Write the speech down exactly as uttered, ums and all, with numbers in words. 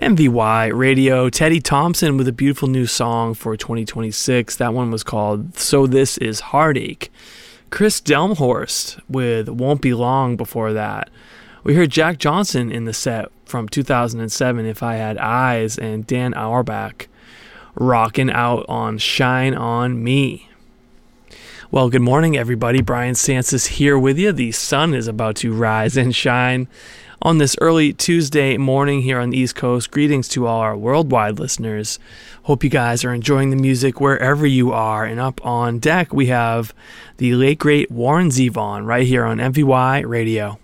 M V Y Radio. Teddy Thompson with a beautiful new song for twenty twenty-six. That one was called So This Is Heartache. Chris Delmhorst with Won't Be Long before that. We heard Jack Johnson in the set from two thousand seven, If I Had Eyes, and Dan Auerbach rocking out on Shine On Me. Well, good morning, everybody. Brian Sansis here with you. The sun is about to rise and shine on this early Tuesday morning here on the East Coast. Greetings to all our worldwide listeners. Hope you guys are enjoying the music wherever you are. And up on deck, we have the late, great Warren Zevon right here on M V Y Radio.